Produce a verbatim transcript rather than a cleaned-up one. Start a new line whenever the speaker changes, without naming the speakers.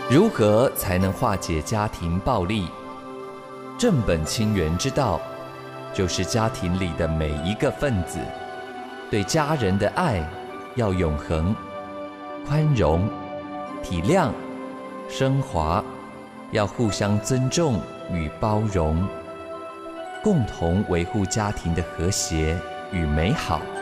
如何才能化解家庭暴力？正本清源之道，就是家庭里的每一个分子，对家人的爱要永恒、宽容、体谅、升华，要互相尊重与包容，共同维护家庭的和谐与美好。